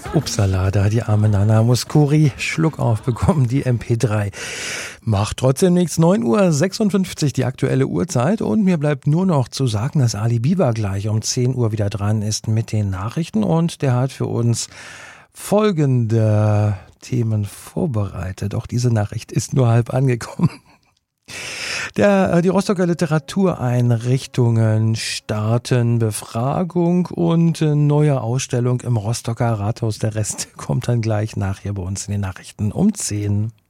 Upsala, da die arme Nana Mouskouri Schluck aufbekommen, die MP3. Macht trotzdem nichts, 9:56 Uhr die aktuelle Uhrzeit und mir bleibt nur noch zu sagen, dass Ali Biber gleich um 10 Uhr wieder dran ist mit den Nachrichten und der hat für uns folgende Themen vorbereitet. Auch diese Nachricht ist nur halb angekommen. Die Rostocker Literatureinrichtungen starten Befragung und neue Ausstellung im Rostocker Rathaus. Der Rest kommt dann gleich nachher bei uns in den Nachrichten um 10.